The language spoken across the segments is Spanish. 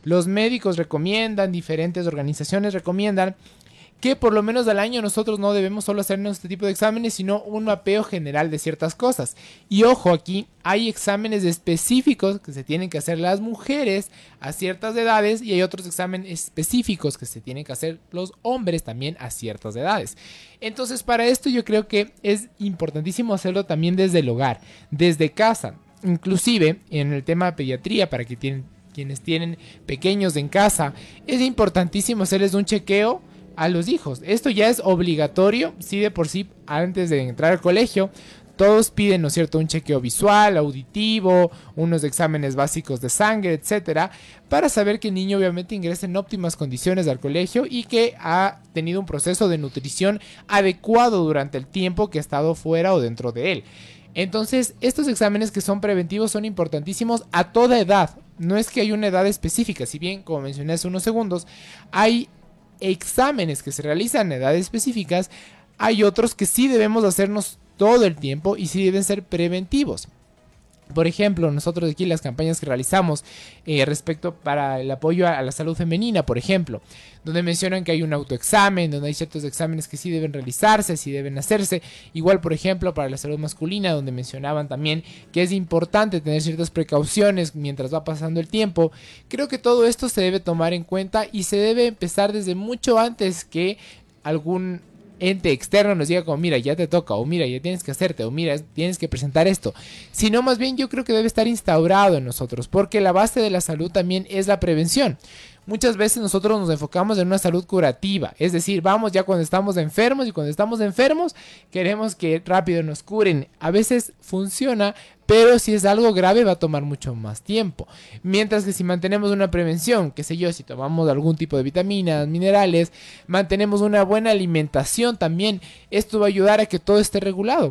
Los médicos recomiendan, diferentes organizaciones recomiendan que por lo menos al año nosotros no debemos solo hacernos este tipo de exámenes, sino un mapeo general de ciertas cosas. Y ojo, aquí hay exámenes específicos que se tienen que hacer las mujeres a ciertas edades y hay otros exámenes específicos que se tienen que hacer los hombres también a ciertas edades. Entonces, para esto yo creo que es importantísimo hacerlo también desde el hogar, desde casa. Inclusive en el tema de pediatría, para que quienes tienen pequeños en casa, es importantísimo hacerles un chequeo a los hijos. Esto ya es obligatorio, sí, de por sí, antes de entrar al colegio. Todos piden, ¿no es cierto?, un chequeo visual, auditivo, unos exámenes básicos de sangre, etcétera, para saber que el niño obviamente ingresa en óptimas condiciones al colegio y que ha tenido un proceso de nutrición adecuado durante el tiempo que ha estado fuera o dentro de él. Entonces, estos exámenes que son preventivos son importantísimos a toda edad. No es que hay una edad específica, si bien, como mencioné hace unos segundos, hay exámenes que se realizan en edades específicas, hay otros que sí debemos hacernos todo el tiempo y sí deben ser preventivos. Por ejemplo, nosotros aquí las campañas que realizamos respecto para el apoyo a la salud femenina, por ejemplo, donde mencionan que hay un autoexamen, donde hay ciertos exámenes que sí deben realizarse, sí deben hacerse. Igual, por ejemplo, para la salud masculina, donde mencionaban también que es importante tener ciertas precauciones mientras va pasando el tiempo. Creo que todo esto se debe tomar en cuenta y se debe empezar desde mucho antes que algún ente externo nos diga como mira, ya te toca, o mira, ya tienes que hacerte, o mira, tienes que presentar esto, sino más bien yo creo que debe estar instaurado en nosotros, porque la base de la salud también es la prevención. Muchas veces nosotros nos enfocamos en una salud curativa, es decir, vamos ya cuando estamos enfermos y cuando estamos enfermos queremos que rápido nos curen. A veces funciona, pero si es algo grave va a tomar mucho más tiempo. Mientras que si mantenemos una prevención, qué sé yo, si tomamos algún tipo de vitaminas, minerales, mantenemos una buena alimentación también, esto va a ayudar a que todo esté regulado.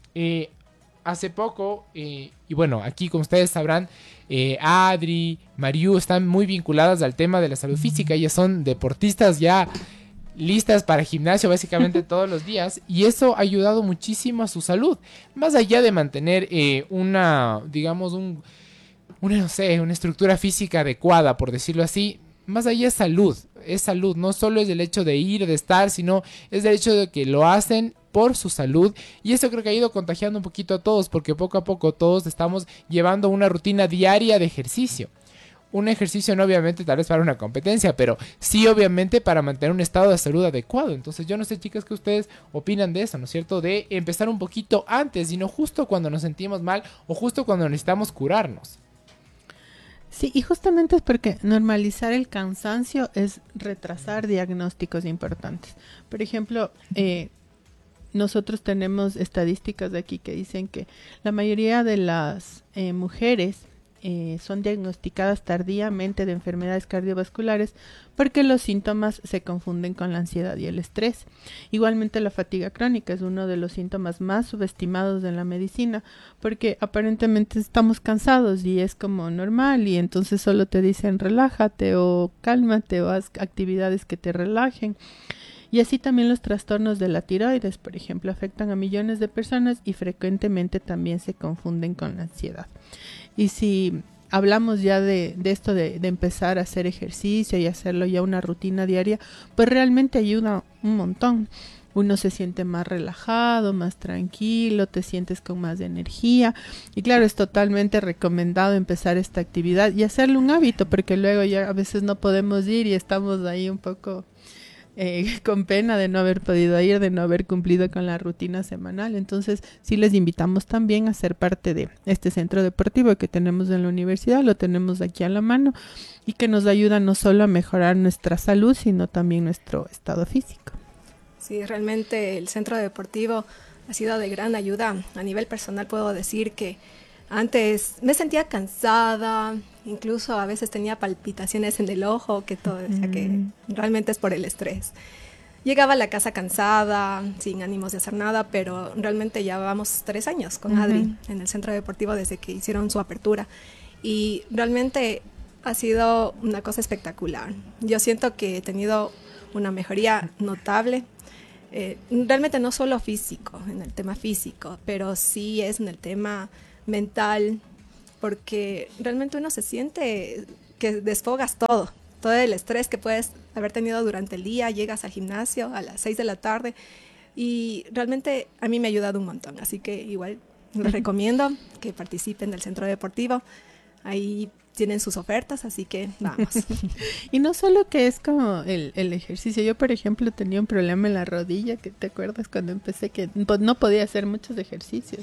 Hace poco, y bueno, aquí como ustedes sabrán, Adri, Mariu están muy vinculadas al tema de la salud física. Ellas son deportistas ya listas para gimnasio básicamente todos los días y eso ha ayudado muchísimo a su salud. Más allá de mantener digamos, no sé, una estructura física adecuada, por decirlo así, más allá es salud, no solo es el hecho de ir, de estar, sino es el hecho de que lo hacen por su salud y eso creo que ha ido contagiando un poquito a todos porque poco a poco todos estamos llevando una rutina diaria de ejercicio. Un ejercicio no obviamente tal vez para una competencia, pero sí obviamente para mantener un estado de salud adecuado. Entonces yo no sé, chicas, qué ustedes opinan de eso, ¿no es cierto? De empezar un poquito antes y no justo cuando nos sentimos mal o justo cuando necesitamos curarnos. Sí, y justamente es porque normalizar el cansancio es retrasar diagnósticos importantes. Por ejemplo, nosotros tenemos estadísticas de aquí que dicen que la mayoría de las mujeres son diagnosticadas tardíamente de enfermedades cardiovasculares porque los síntomas se confunden con la ansiedad y el estrés. Igualmente la fatiga crónica es uno de los síntomas más subestimados en la medicina porque aparentemente estamos cansados y es como normal y entonces solo te dicen relájate o cálmate o haz actividades que te relajen. Y así también los trastornos de la tiroides, por ejemplo, afectan a millones de personas y frecuentemente también se confunden con la ansiedad. Y si hablamos ya de esto de empezar a hacer ejercicio y hacerlo ya una rutina diaria, pues realmente ayuda un montón. Uno se siente más relajado, más tranquilo, te sientes con más energía. Y claro, es totalmente recomendado empezar esta actividad y hacerlo un hábito, porque luego ya a veces no podemos ir y estamos ahí un poco con pena de no haber podido ir, de no haber cumplido con la rutina semanal. Entonces, sí les invitamos también a ser parte de este centro deportivo que tenemos en la universidad, lo tenemos aquí a la mano y que nos ayuda no solo a mejorar nuestra salud, sino también nuestro estado físico. Sí, realmente el centro deportivo ha sido de gran ayuda. A nivel personal puedo decir que antes me sentía cansada, incluso a veces tenía palpitaciones en el ojo, que todo, o sea, que realmente es por el estrés. Llegaba a la casa cansada, sin ánimos de hacer nada, pero realmente ya vamos 3 años con Adri en el centro deportivo desde que hicieron su apertura. Y realmente ha sido una cosa espectacular. Yo siento que he tenido una mejoría notable. Realmente no solo físico, en el tema físico, pero sí es en el tema mental, porque realmente uno se siente que desfogas todo el estrés que puedes haber tenido durante el día, llegas al gimnasio a las 6 de la tarde y realmente a mí me ha ayudado un montón, así que igual les recomiendo que participen del centro deportivo, ahí tienen sus ofertas, así que vamos. Y no solo que es como el ejercicio, yo por ejemplo tenía un problema en la rodilla, que te acuerdas cuando empecé que no podía hacer muchos ejercicios.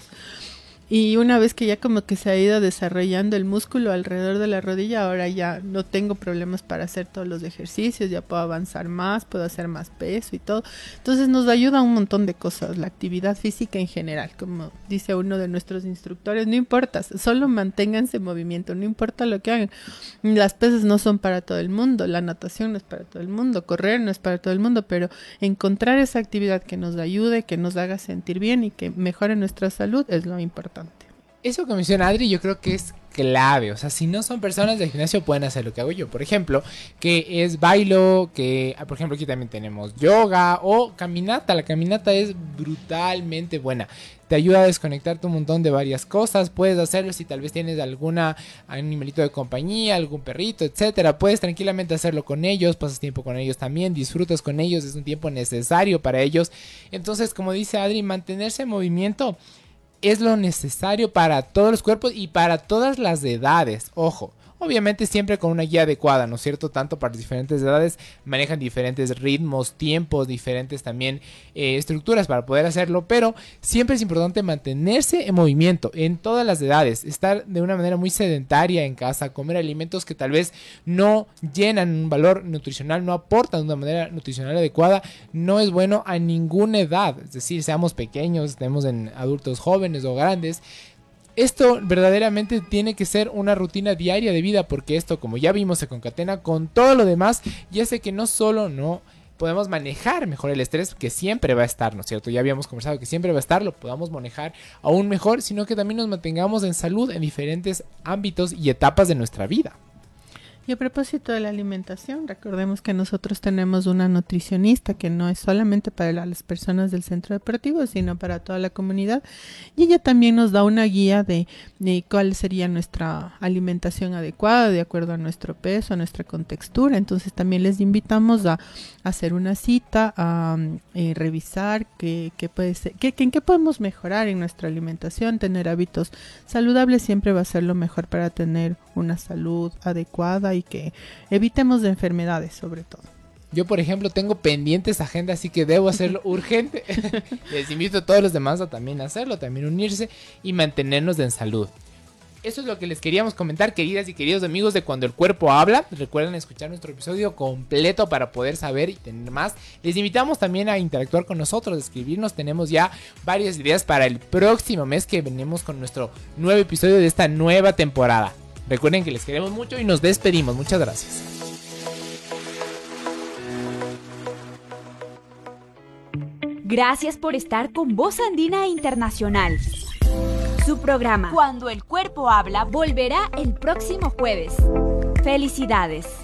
Y una vez que ya como que se ha ido desarrollando el músculo alrededor de la rodilla, ahora ya no tengo problemas para hacer todos los ejercicios, ya puedo avanzar más, puedo hacer más peso y todo. Entonces nos ayuda un montón de cosas, la actividad física en general, como dice uno de nuestros instructores, no importa, solo manténganse en movimiento, no importa lo que hagan. Las pesas no son para todo el mundo, la natación no es para todo el mundo, correr no es para todo el mundo, pero encontrar esa actividad que nos ayude, que nos haga sentir bien y que mejore nuestra salud es lo importante. Eso que menciona Adri yo creo que es clave, o sea, si no son personas del gimnasio pueden hacer lo que hago yo, por ejemplo, que es bailo, que por ejemplo aquí también tenemos yoga o caminata. La caminata es brutalmente buena, te ayuda a desconectarte un montón de varias cosas, puedes hacerlo si tal vez tienes alguna animalito de compañía, algún perrito, etcétera, puedes tranquilamente hacerlo con ellos, pasas tiempo con ellos también, disfrutas con ellos, es un tiempo necesario para ellos. Entonces, como dice Adri, mantenerse en movimiento es lo necesario para todos los cuerpos y para todas las edades, ojo. Obviamente siempre con una guía adecuada, ¿no es cierto? Tanto para las diferentes edades, manejan diferentes ritmos, tiempos, diferentes también estructuras para poder hacerlo, pero siempre es importante mantenerse en movimiento en todas las edades, estar de una manera muy sedentaria en casa, comer alimentos que tal vez no llenan un valor nutricional, no aportan de una manera nutricional adecuada, no es bueno a ninguna edad, es decir, seamos pequeños, estemos en adultos jóvenes o grandes. Esto verdaderamente tiene que ser una rutina diaria de vida, porque esto, como ya vimos, se concatena con todo lo demás y hace que no solo no podemos manejar mejor el estrés, que siempre va a estar, ¿no es cierto? Ya habíamos conversado que siempre va a estar, lo podamos manejar aún mejor, sino que también nos mantengamos en salud en diferentes ámbitos y etapas de nuestra vida. Y a propósito de la alimentación, recordemos que nosotros tenemos una nutricionista que no es solamente para las personas del centro deportivo, sino para toda la comunidad. Y ella también nos da una guía de cuál sería nuestra alimentación adecuada, de acuerdo a nuestro peso, a nuestra contextura. Entonces también les invitamos a hacer una cita, a revisar qué puede ser, en qué podemos mejorar en nuestra alimentación. Tener hábitos saludables siempre va a ser lo mejor para tener una salud adecuada y que evitemos de enfermedades sobre todo. Yo, por ejemplo, tengo pendientes agenda, así que debo hacerlo urgente. Les invito a todos los demás a también hacerlo, también unirse y mantenernos en salud. Eso es lo que les queríamos comentar, queridas y queridos amigos de Cuando el Cuerpo Habla. Recuerden escuchar nuestro episodio completo para poder saber y tener más. Les invitamos también a interactuar con nosotros, a escribirnos. Tenemos ya varias ideas para el próximo mes que venimos con nuestro nuevo episodio de esta nueva temporada. Recuerden que les queremos mucho y nos despedimos. Muchas gracias. Gracias por estar con Voz Andina Internacional. Su programa Cuando el Cuerpo Habla volverá el próximo jueves. Felicidades.